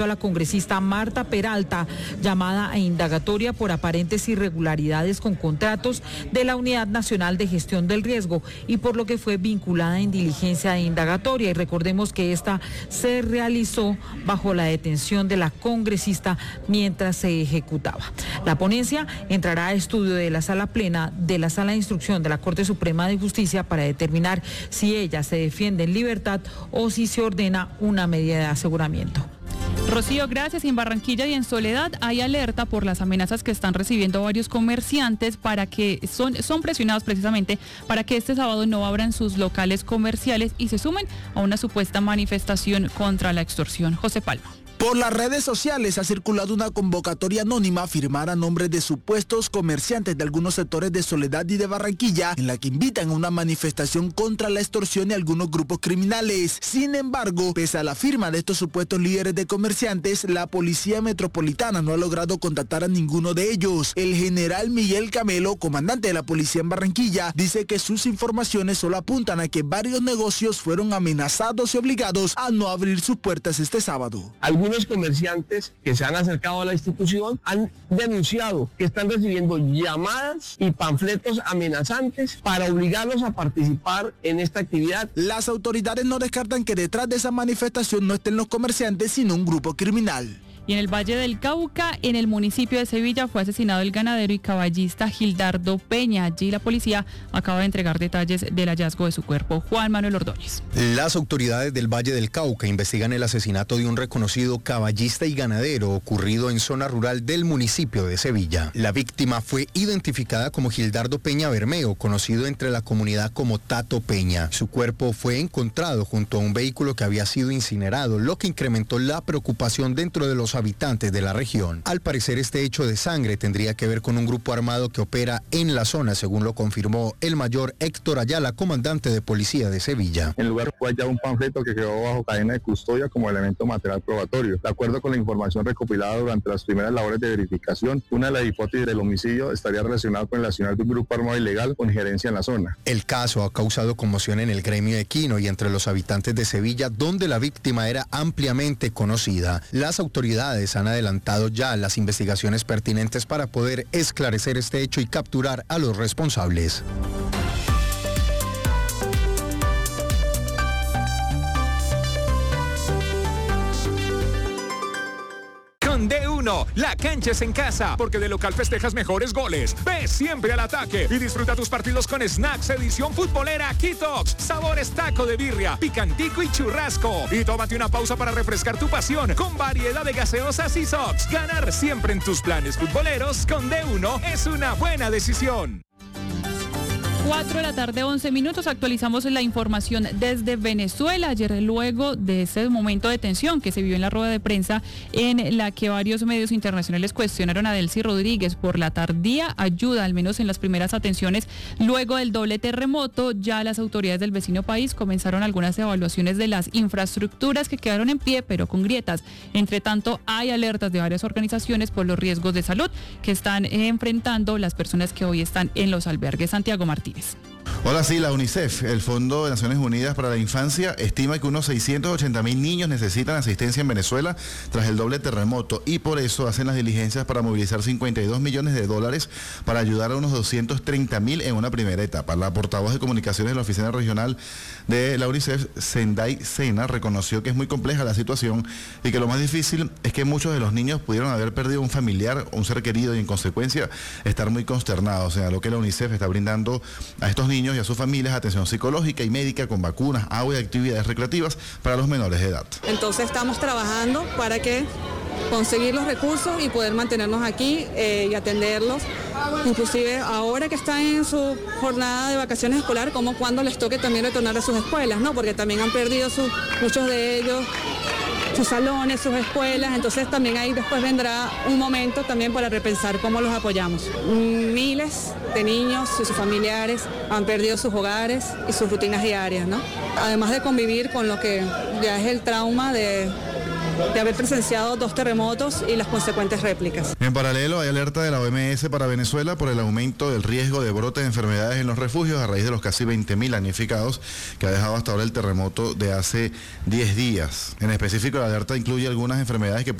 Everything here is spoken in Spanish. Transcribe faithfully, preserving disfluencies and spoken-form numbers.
a la congresista Marta Peralta, llamada a indagatoria por aparentes irregularidades con contratos de la Unidad Nacional de Gestión del Riesgo y por lo que fue vinculada en diligencia de indagatoria. Y recordemos que esta se realizó bajo la detención de la congresista mientras se ejecutaba. La ponencia entrará a estudio de la sala plena de la Sala de Instrucción de la Corte Suprema de Justicia para determinar si ella se defiende en libertad o si se ordena una medida de aseguramiento. Rocío, gracias. En Barranquilla y en Soledad hay alerta por las amenazas que están recibiendo varios comerciantes para que son, son presionados precisamente para que este sábado no abran sus locales comerciales y se sumen a una supuesta manifestación contra la extorsión. José Palma. Por las redes sociales ha circulado una convocatoria anónima a firmar a nombre de supuestos comerciantes de algunos sectores de Soledad y de Barranquilla, en la que invitan a una manifestación contra la extorsión y algunos grupos criminales. Sin embargo, pese a la firma de estos supuestos líderes de comerciantes, la Policía Metropolitana no ha logrado contactar a ninguno de ellos. El general Miguel Camelo, comandante de la policía en Barranquilla, dice que sus informaciones solo apuntan a que varios negocios fueron amenazados y obligados a no abrir sus puertas este sábado. Algunos comerciantes que se han acercado a la institución han denunciado que están recibiendo llamadas y panfletos amenazantes para obligarlos a participar en esta actividad. Las autoridades no descartan que detrás de esa manifestación no estén los comerciantes, sino un grupo criminal. Y en el Valle del Cauca, en el municipio de Sevilla, fue asesinado el ganadero y caballista Gildardo Peña. Allí la policía acaba de entregar detalles del hallazgo de su cuerpo. Juan Manuel Ordóñez. Las autoridades del Valle del Cauca investigan el asesinato de un reconocido caballista y ganadero ocurrido en zona rural del municipio de Sevilla. La víctima fue identificada como Gildardo Peña Bermeo, conocido entre la comunidad como Tato Peña. Su cuerpo fue encontrado junto a un vehículo que había sido incinerado, lo que incrementó la preocupación dentro de los habitantes de la región. Al parecer, este hecho de sangre tendría que ver con un grupo armado que opera en la zona, según lo confirmó el mayor Héctor Ayala, comandante de policía de Sevilla. En el lugar fue hallado un panfleto que quedó bajo cadena de custodia como elemento material probatorio. De acuerdo con la información recopilada durante las primeras labores de verificación, una de las hipótesis del homicidio estaría relacionada con el accionar de un grupo armado ilegal con injerencia en la zona. El caso ha causado conmoción en el gremio equino y entre los habitantes de Sevilla, donde la víctima era ampliamente conocida. Las autoridades han adelantado ya las investigaciones pertinentes para poder esclarecer este hecho y capturar a los responsables. Con D uno, la cancha es en casa, porque de local festejas mejores goles. Ve siempre al ataque y disfruta tus partidos con Snacks edición futbolera Kitox, sabores taco de birria, picantico y churrasco. Y tómate una pausa para refrescar tu pasión con variedad de gaseosas y sops. Ganar siempre en tus planes futboleros con D uno es una buena decisión. cuatro de la tarde, once minutos, actualizamos la información desde Venezuela. Ayer, luego de ese momento de tensión que se vio en la rueda de prensa en la que varios medios internacionales cuestionaron a Delcy Rodríguez por la tardía ayuda, al menos en las primeras atenciones, luego del doble terremoto, ya las autoridades del vecino país comenzaron algunas evaluaciones de las infraestructuras que quedaron en pie, pero con grietas. Entre tanto, hay alertas de varias organizaciones por los riesgos de salud que están enfrentando las personas que hoy están en los albergues. Santiago Martínez. Hola, sí, la UNICEF, el Fondo de Naciones Unidas para la Infancia, estima que unos seiscientos ochenta mil niños necesitan asistencia en Venezuela tras el doble terremoto y por eso hacen las diligencias para movilizar cincuenta y dos millones de dólares para ayudar a unos doscientos treinta mil en una primera etapa. La portavoz de comunicaciones de la Oficina Regional de la UNICEF, Zendai Sena, reconoció que es muy compleja la situación y que lo más difícil es que muchos de los niños pudieron haber perdido un familiar o un ser querido y en consecuencia estar muy consternados. O sea, lo que la UNICEF está brindando a estos niños y a sus familias atención psicológica y médica con vacunas, agua y actividades recreativas para los menores de edad. Entonces estamos trabajando para que conseguir los recursos y poder mantenernos aquí eh, y atenderlos, inclusive ahora que están en su jornada de vacaciones escolar, como cuando les toque también retornar a sus escuelas, ¿no? Porque también han perdido su, muchos de ellos sus salones, sus escuelas, entonces también ahí después vendrá un momento también para repensar cómo los apoyamos. Miles de niños y sus familiares han perdido sus hogares y sus rutinas diarias, ¿no? Además de convivir con lo que ya es el trauma de de haber presenciado dos terremotos y las consecuentes réplicas. En paralelo, hay alerta de la O M S para Venezuela por el aumento del riesgo de brotes de enfermedades en los refugios a raíz de los casi veinte mil damnificados que ha dejado hasta ahora el terremoto de hace diez días. En específico, la alerta incluye algunas enfermedades que